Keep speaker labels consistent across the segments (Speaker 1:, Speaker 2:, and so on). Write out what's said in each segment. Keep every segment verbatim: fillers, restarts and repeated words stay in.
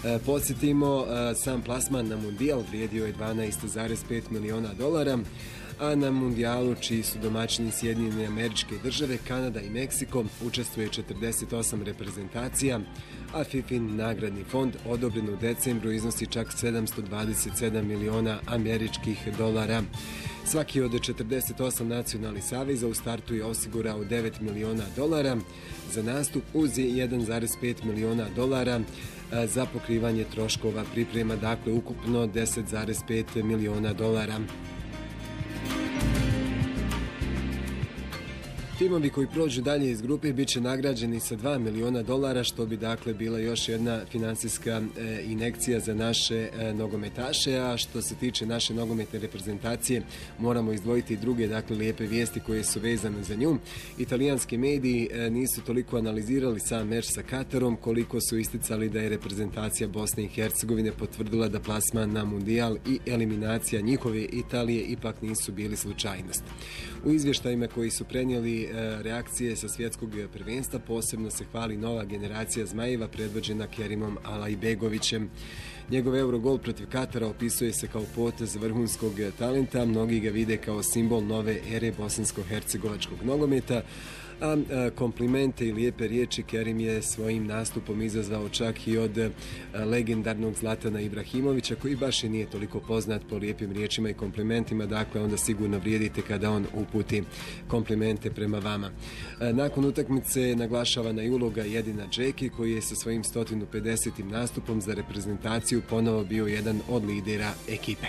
Speaker 1: Podsjetimo, sam plasman na mundijal vrijedio je dvanaest zarez pet miliona dolara, a na mundijalu, čiji su domaćini Sjedinjene Američke Države, Kanada i Meksiko, učestvuje četrdeset osam reprezentacija, a FIFIn nagradni fond odobren u decembru iznosi čak sedamsto dvadeset sedam miliona američkih dolara. Svaki od četrdeset osam nacionalnih saveza u startu je osigurao devet miliona dolara za nastup uz jedan zarez pet miliona dolara za pokrivanje troškova priprema, dakle ukupno deset zarez pet miliona dolara. Timovi koji prođu dalje iz grupe bit će nagrađeni sa dva miliona dolara, što bi dakle bila još jedna finansijska e, injekcija za naše e, nogometaše, a što se tiče naše nogometne reprezentacije moramo izdvojiti druge dakle lijepe vijesti koje su vezane za nju. Italijanski mediji e, nisu toliko analizirali sam meč sa Katarom koliko su isticali da je reprezentacija Bosne i Hercegovine potvrdila da plasman na mundijal i eliminacija njihove Italije ipak nisu bili slučajnost. U izvještajima koji su prenijeli reakcije sa svjetskog prvenstva posebno se hvali nova generacija zmajeva predvođena Kerimom Alajbegovićem. Njegov Eurogol protiv Katara opisuje se kao potez vrhunskog talenta, mnogi ga vide kao simbol nove ere bosansko-hercegovačkog nogometa, a komplimente i lijepe riječi Kerim je svojim nastupom izazvao čak i od legendarnog Zlatana Ibrahimovića, koji baš i nije toliko poznat po lijepim riječima i komplimentima, dakle onda sigurno vrijedite kada on uputi komplimente prema vama. Nakon utakmice naglašavana i uloga Jedina Džeki, koji je sa svojim sto pedesetim nastupom za reprezentaciju ponovo bio jedan od lidera ekipe.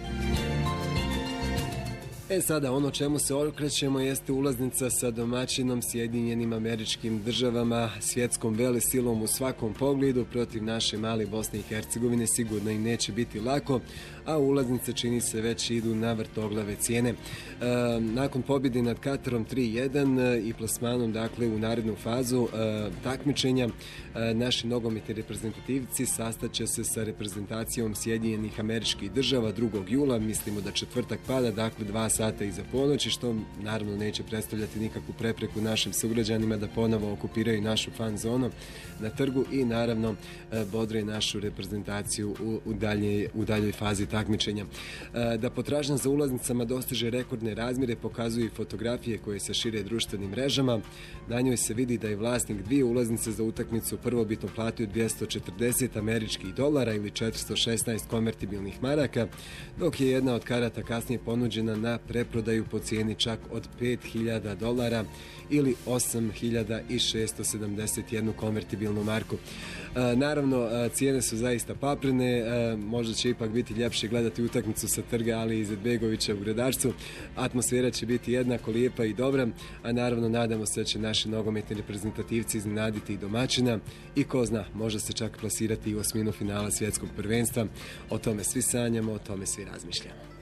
Speaker 1: E sada, ono čemu se okrećemo jeste ulaznica sa domaćinom Sjedinjenim Američkim Državama, svjetskom velesilom u svakom pogledu protiv naše male Bosne i Hercegovine. Sigurno im neće biti lako, a ulaznice čini se već idu na vrtoglave cijene. E, nakon pobjede nad Katarom tri jedan i plasmanom dakle u narednu fazu e, takmičenja, e, naši nogometni reprezentativci sastaće se sa reprezentacijom Sjedinjenih Američkih Država drugog jula, mislimo da četvrtak pada, dakle dva sata iza ponoći, što naravno neće predstavljati nikakvu prepreku našim sugrađanima da ponovo okupiraju našu fan zonu na trgu i naravno bodre našu reprezentaciju u, u, dalje, u daljoj fazi takmičenja. Da potražnja za ulaznicama dostiže rekordne razmjere pokazuju i fotografije koje se šire društvenim mrežama. Na njoj se vidi da je vlasnik dvije ulaznice za utakmicu prvobitno platio dvjesto četrdeset američkih dolara ili četiristo šesnaest konvertibilnih maraka, dok je jedna od karata kasnije ponuđena na preprodaju po cijeni čak od pet hiljada dolara ili osam hiljada šesto sedamdeset jednu konvertibilnu marku. E, naravno, cijene su zaista paprene, e, možda će ipak biti ljepše gledati utakmicu sa trga Ali Izetbegovića u Gradačcu. Atmosfera će biti jednako lijepa i dobra, a naravno nadamo se da će naši nogometni reprezentativci iznenaditi i domaćina i ko zna, može se čak plasirati i u osminu finala svjetskog prvenstva. O tome svi sanjamo, o tome svi razmišljamo.